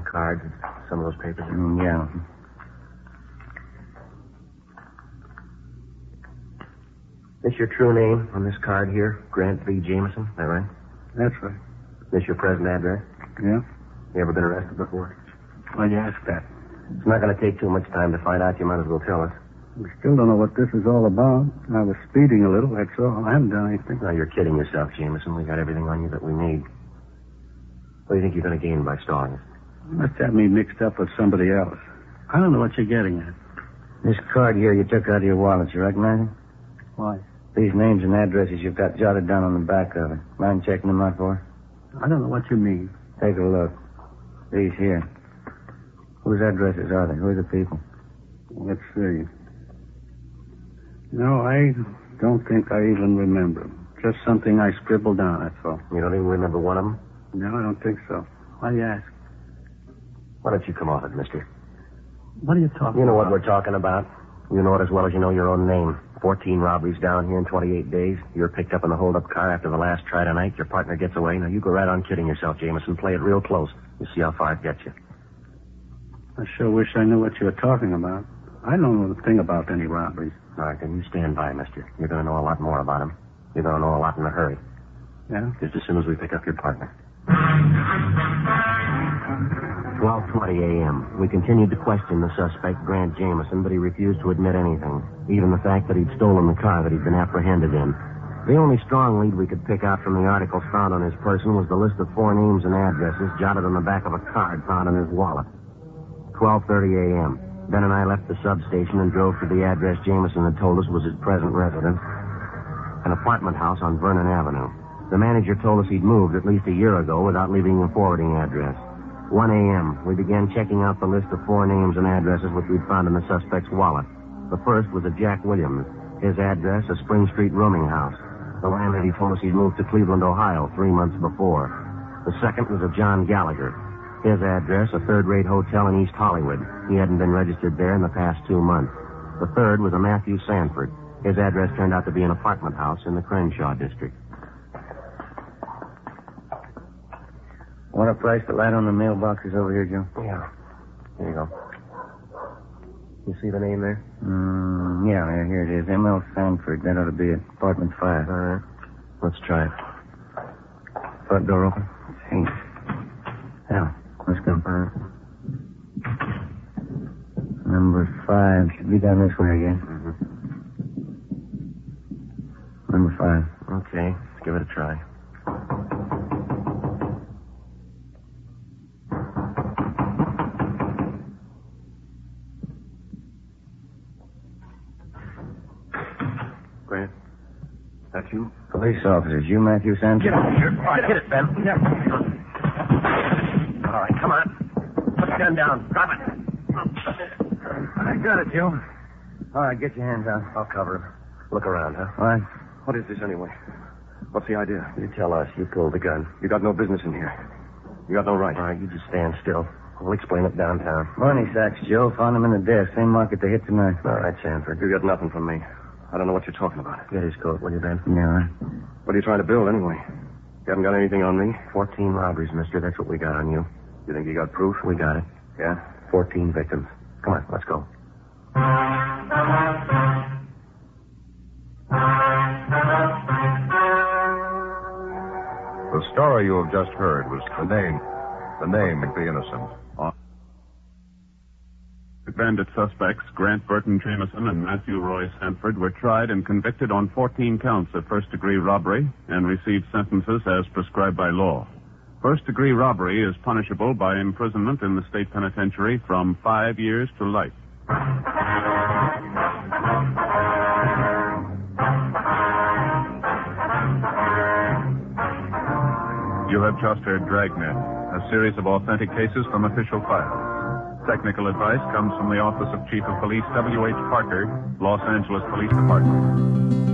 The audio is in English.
cards, some of those papers? Yeah. This your true name on this card here? Grant V. Jameson, is that right? That's right. This your present address? Yeah? You ever been arrested before? Why you ask that? It's not going to take too much time to find out. You might as well tell us. We still don't know what this is all about. I was speeding a little, that's all. I haven't done anything. No, you're kidding yourself, Jameson. We got everything on you that we need. What do you think you're going to gain by stalling us? You must have me mixed up with somebody else. I don't know what you're getting at. This card here you took out of your wallet, you recognize it? Why? These names and addresses you've got jotted down on the back of it. Mind checking them out for us? I don't know what you mean. Take a look. These here. Whose addresses are they? Who are the people? Let's see. No, I don't think I even remember. Just something I scribbled down, that's all. You don't even remember one of them? No, I don't think so. Why do you ask? Why don't you come off it, mister? What are you talking about? You know what we're talking about. You know it as well as you know your own name. 14 robberies down here in 28 days. You're picked up in the hold-up car after the last try tonight. Your partner gets away. Now, you go right on kidding yourself, Jameson. Play it real close. You see how far it gets you. I sure wish I knew what you were talking about. I don't know a thing about any robberies. All right, then you stand by, mister. You're going to know a lot more about him. You're going to know a lot in a hurry. Yeah? Just as soon as we pick up your partner. 12:20 a.m. We continued to question the suspect, Grant Jameson, but he refused to admit anything, even the fact that he'd stolen the car that he'd been apprehended in. The only strong lead we could pick out from the articles found on his person was the list of 4 names and addresses jotted on the back of a card found in his wallet. 12:30 a.m. Ben and I left the substation and drove to the address Jameson had told us was his present residence, an apartment house on Vernon Avenue. The manager told us he'd moved at least a year ago without leaving a forwarding address. 1 a.m. We began checking out the list of 4 names and addresses which we'd found in the suspect's wallet. The first was a Jack Williams. His address, a Spring Street rooming house. The landlady told us he'd moved to Cleveland, Ohio 3 months before. The second was a John Gallagher. His address, a third-rate hotel in East Hollywood. He hadn't been registered there in the past 2 months. The third was a Matthew Sanford. His address turned out to be an apartment house in the Crenshaw district. Want a price to light on the mailboxes over here, Joe? Yeah. Here you go. You see the name there? Yeah, here it is. M.L. Sanford. That ought to be it. Apartment 5. All right. Let's try it. Front door open? Hey. Yeah. Let's go. Number 5. Should be down this way again. Number 5. Okay. Let's give it a try. Grant, that you? Police officers. You Matthew Sanford? Get out of here. All right, hit it, Ben. All right, come on. Put the gun down. Drop it. I got it, Joe. All right, get your hands out. I'll cover him. Look around, huh? All right. What is this anyway? What's the idea? You tell us. You pulled the gun. You got no business in here. You got no right. All right, you just stand still. We'll explain it downtown. Money sacks, Joe. Found them in the desk. Same market they hit tonight. All right, Sanford. You got nothing from me. I don't know what you're talking about. Get his coat, will you, Ben? Yeah. What are you trying to build, anyway? You haven't got anything on me? 14 robberies, mister. That's what we got on you. You think you got proof? We got it. Yeah? 14 victims. Come on, let's go. The story you have just heard was the name of the innocent. Bandit suspects Grant Burton Jameson and Matthew Roy Sanford were tried and convicted on 14 counts of first-degree robbery and received sentences as prescribed by law. First-degree robbery is punishable by imprisonment in the state penitentiary from 5 years to life. You have just heard Dragnet, a series of authentic cases from official files. Technical advice comes from the Office of Chief of Police W.H. Parker, Los Angeles Police Department.